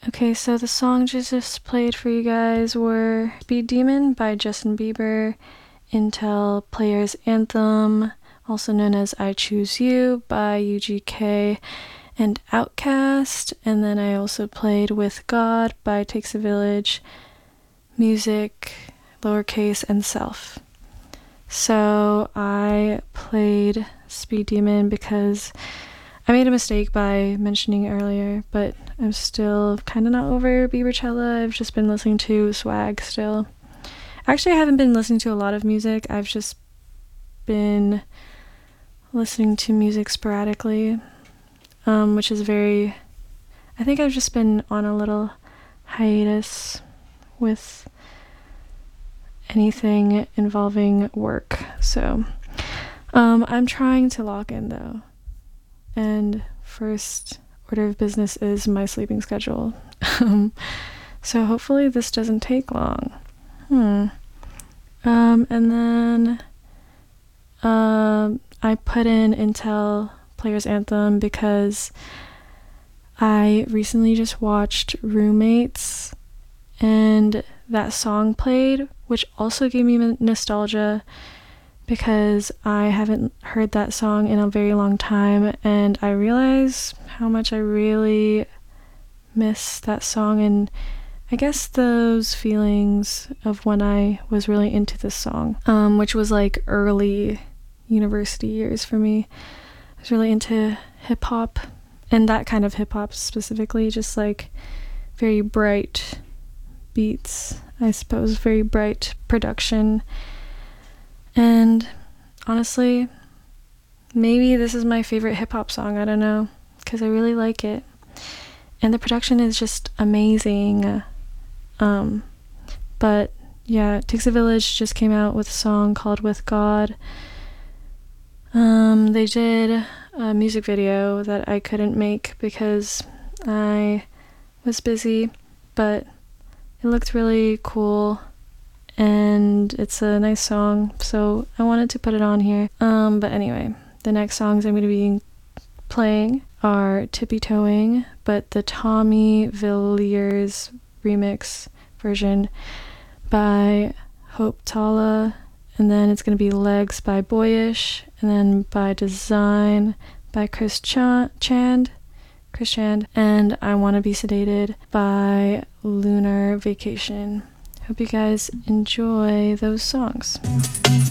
Okay, so the songs just played for you guys were Speed Demon by Justin Bieber, Intel Player's Anthem, also known as I Choose You by UGK and Outkast, and then I also played With God by Takes a Village, Music, Lowercase, and Self. So I played Speed Demon because I made a mistake by mentioning earlier, but I'm still kind of not over Biebercella. I've just been listening to Swag still. Actually, I haven't been listening to a lot of music. I've just been listening to music sporadically, which is I think I've just been on a little hiatus with anything involving work. So, I'm trying to lock in though. And first order of business is my sleeping schedule. So hopefully this doesn't take long. And then I put in Intel Player's Anthem because I recently just watched Roommates and that song played, which also gave me nostalgia because I haven't heard that song in a very long time, and I realized how much I really miss that song, and I guess those feelings of when I was really into this song, which was like early university years for me. I was really into hip-hop, and that kind of hip-hop specifically, just like very bright beats, I suppose, very bright production. And honestly, maybe this is my favorite hip-hop song, I don't know, because I really like it. And the production is just amazing. But yeah, Takes a Village just came out with a song called With God. They did a music video that I couldn't make because I was busy, but it looked really cool. And it's a nice song, so I wanted to put it on here. But anyway, the next songs I'm going to be playing are Tippy Toeing, but the Tommy Villiers remix version by Hope Tala, and then it's going to be Legs by Boyish, and then by Design by Chris Chand, and I Want to Be Sedated by Lunar Vacation. Hope you guys enjoy those songs.